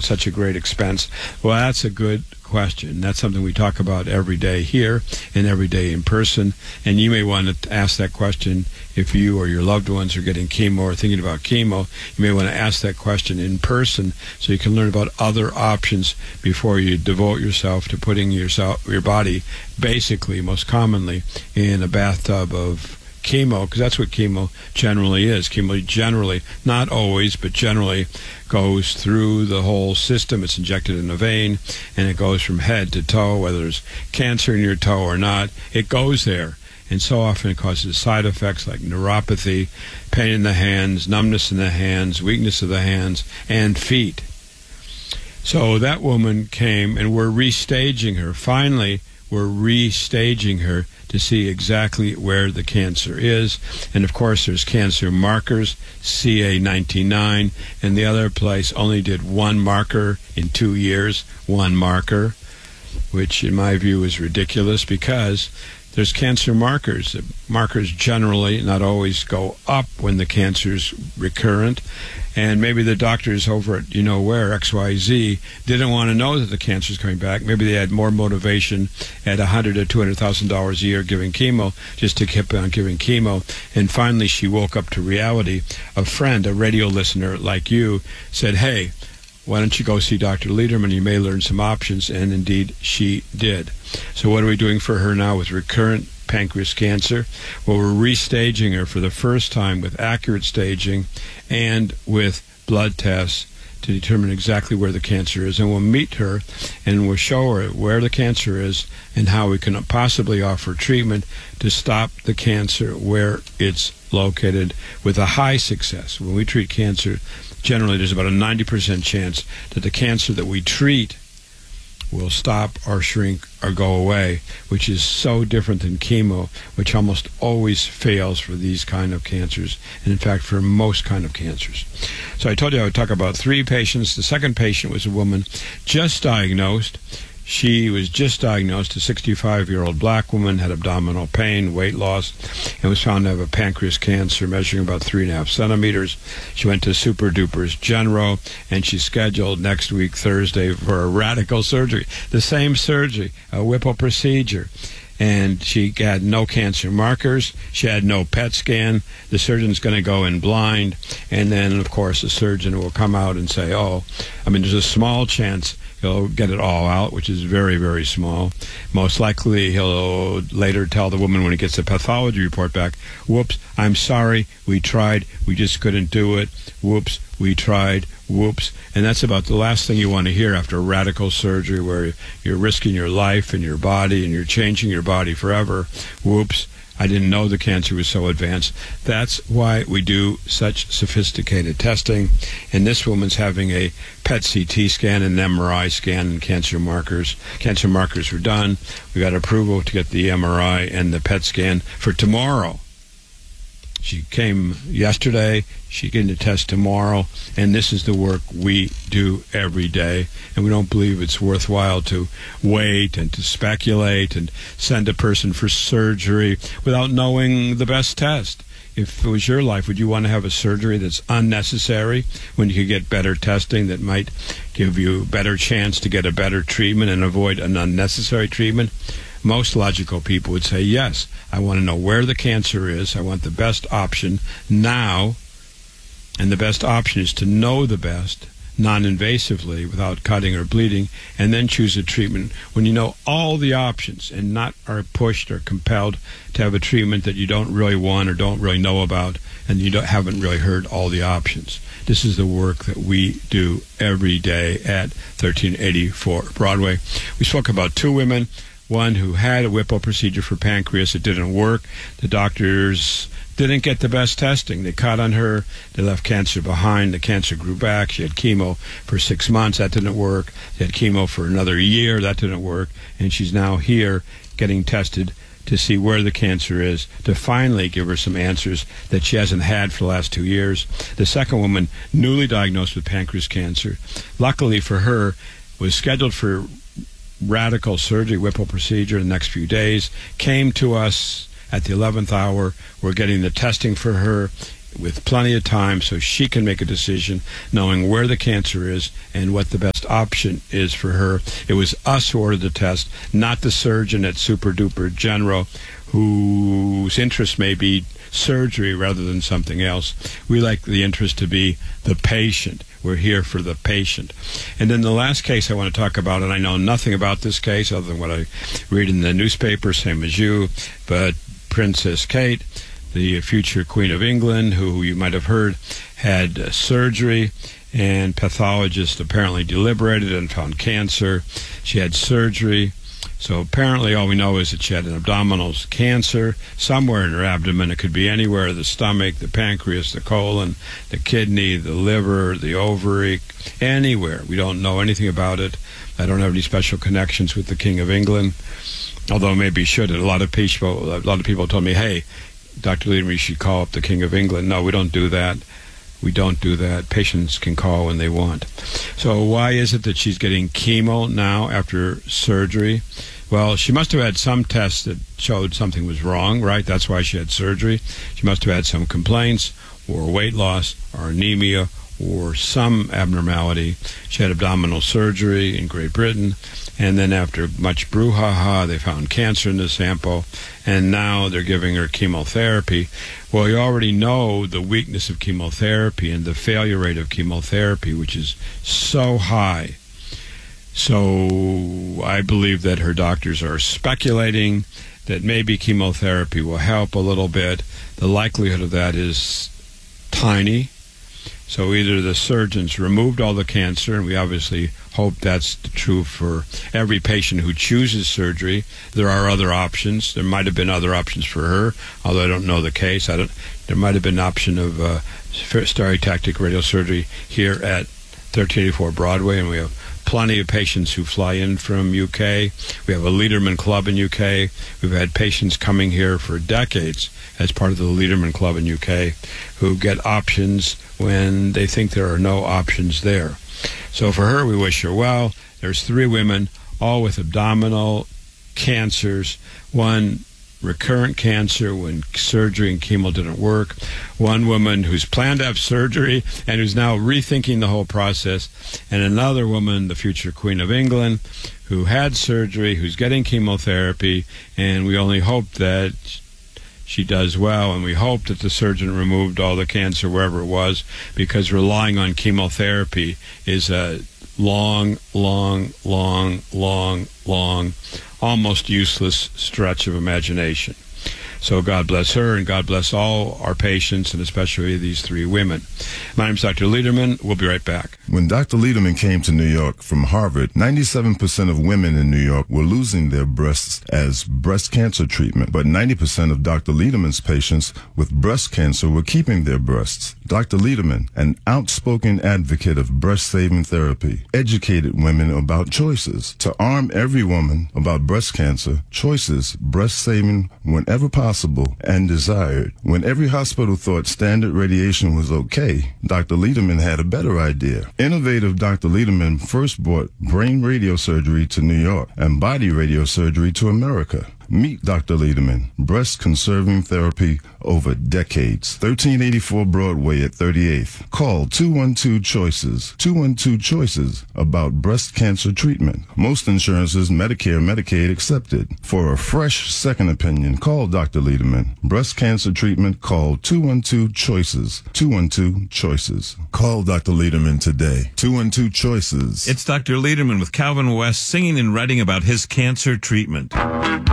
at such a great expense? Well, that's a good question. That's something we talk about every day here and every day in person. And you may want to ask that question if you or your loved ones are getting chemo or thinking about chemo. You may want to ask that question in person so you can learn about other options before you devote yourself to putting your body, basically, most commonly, in a bathtub of chemo, because that's what chemo generally is. Chemo generally, not always, but generally goes through the whole system. It's injected in a vein, and it goes from head to toe, whether there's cancer in your toe or not. It goes there. And so often it causes side effects like neuropathy, pain in the hands, numbness in the hands, weakness of the hands and feet. So that woman came, and we're restaging her. Finally, we're restaging her to see exactly where the cancer is. And of course, there's cancer markers, CA19-9, and the other place only did one marker in 2 years, one marker, which in my view is ridiculous because there's cancer markers. The markers generally, not always, go up when the cancer's recurrent. And maybe the doctors over at where, XYZ, didn't want to know that the cancer's coming back. Maybe they had more motivation at $100,000 to $200,000 a year giving chemo just to keep on giving chemo. And finally she woke up to reality. A friend, a radio listener like you, said, hey, why don't you go see Dr. Lederman? You may learn some options. And indeed, she did. So what are we doing for her now with recurrent pancreas cancer? Well, we're restaging her for the first time with accurate staging and with blood tests to determine exactly where the cancer is. And we'll meet her and we'll show her where the cancer is and how we can possibly offer treatment to stop the cancer where it's located with a high success. When we treat cancer, generally there's about a 90% chance that the cancer that we treat will stop or shrink or go away, which is so different than chemo, which almost always fails for these kind of cancers, and in fact for most kind of cancers. So I told you I would talk about 3 patients. The second patient was a woman just diagnosed. She was just diagnosed, a 65-year-old black woman, had abdominal pain, weight loss, and was found to have a pancreas cancer measuring about 3.5 centimeters. She went to Super Dupers Genro, and she's scheduled next week, Thursday, for a radical surgery. The same surgery, a Whipple procedure. And she had no cancer markers. She had no PET scan. The surgeon's going to go in blind. And then, of course, the surgeon will come out and say, there's a small chance he'll get it all out, which is very, very small. Most likely, he'll later tell the woman when he gets the pathology report back, whoops, I'm sorry, we tried, we just couldn't do it. Whoops, we tried, whoops. And that's about the last thing you want to hear after radical surgery where you're risking your life and your body and you're changing your body forever. Whoops, I didn't know the cancer was so advanced. That's why we do such sophisticated testing. And this woman's having a PET CT scan and an MRI scan and cancer markers. Cancer markers were done. We got approval to get the MRI and the PET scan for tomorrow. She came yesterday. She getting the test tomorrow. And this is the work we do every day. And we don't believe it's worthwhile to wait and to speculate and send a person for surgery without knowing the best test. If it was your life, would you want to have a surgery that's unnecessary when you could get better testing that might give you a better chance to get a better treatment and avoid an unnecessary treatment? Most logical people would say, yes, I want to know where the cancer is. I want the best option now. And the best option is to know the best, non-invasively, without cutting or bleeding, and then choose a treatment when you know all the options and not are pushed or compelled to have a treatment that you don't really want or don't really know about and you haven't really heard all the options. This is the work that we do every day at 1384 Broadway. We spoke about 2 women. One who had a Whipple procedure for pancreas. It didn't work. The doctors didn't get the best testing. They cut on her. They left cancer behind. The cancer grew back. She had chemo for 6 months. That didn't work. She had chemo for another year. That didn't work. And she's now here getting tested to see where the cancer is, to finally give her some answers that she hasn't had for the last 2 years. The second woman, newly diagnosed with pancreas cancer, luckily for her, was scheduled for radical surgery, Whipple procedure, in the next few days, came to us at the 11th hour. We're getting the testing for her with plenty of time so she can make a decision knowing where the cancer is and what the best option is for her. It was us who ordered the test, not the surgeon at Super Duper General, whose interest may be surgery rather than something else. We like the interest to be the patient. We're here for the patient. And then the last case I want to talk about, and I know nothing about this case other than what I read in the newspaper, same as you, but Princess Kate, the future Queen of England, who you might have heard had surgery, and pathologists apparently deliberated and found cancer. She had surgery. So apparently all we know is that she had an abdominal cancer somewhere in her abdomen. It could be anywhere, the stomach, the pancreas, the colon, the kidney, the liver, the ovary, anywhere. We don't know anything about it. I don't have any special connections with the King of England, although maybe should. A lot of people told me, hey, Dr. Lederman, you should call up the King of England. No, we don't do that. We don't do that. Patients can call when they want. So why is it that she's getting chemo now after surgery? Well, she must have had some tests that showed something was wrong, right? That's why she had surgery. She must have had some complaints or weight loss or anemia or some abnormality. She had abdominal surgery in Great Britain, and then after much brouhaha, they found cancer in the sample, and now they're giving her chemotherapy. Well, you already know the weakness of chemotherapy and the failure rate of chemotherapy, which is so high. So I believe that her doctors are speculating that maybe chemotherapy will help a little bit. The likelihood of that is tiny. So either the surgeons removed all the cancer, and we obviously hope that's true for every patient who chooses surgery. There are other options. There might have been other options for her, although I don't know the case. There might have been an option of stereotactic radiosurgery here at 1384 Broadway, and we have plenty of patients who fly in from UK. We have a Lederman Club in UK. We've had patients coming here for decades as part of the Lederman Club in UK who get options when they think there are no options there. So for her, we wish her well. There's 3 women, all with abdominal cancers. One recurrent cancer when surgery and chemo didn't work. One woman who's planned to have surgery and who's now rethinking the whole process. And another woman, the future Queen of England, who had surgery, who's getting chemotherapy, and we only hope that she does well, and we hope that the surgeon removed all the cancer wherever it was, because relying on chemotherapy is a long, almost useless stretch of imagination. So God bless her, and God bless all our patients, and especially these 3 women. My name is Dr. Lederman. We'll be right back. When Dr. Lederman came to New York from Harvard, 97% of women in New York were losing their breasts as breast cancer treatment, but 90% of Dr. Lederman's patients with breast cancer were keeping their breasts. Dr. Lederman, an outspoken advocate of breast-saving therapy, educated women about choices. To arm every woman about breast cancer, choices, breast-saving whenever possible and desired. When every hospital thought standard radiation was okay, Dr. Lederman had a better idea. Innovative Dr. Lederman first brought brain radiosurgery to New York and body radiosurgery to America. Meet Dr. Lederman, breast-conserving therapy over decades. 1384 Broadway at 38th. Call 212-CHOICES. 212-CHOICES about breast cancer treatment. Most insurances, Medicare, Medicaid accepted. For a fresh second opinion, call Dr. Lederman. Breast cancer treatment, call 212-CHOICES. 212-CHOICES. Call Dr. Lederman today. 212-CHOICES. It's Dr. Lederman with Calvin West singing and writing about his cancer treatment.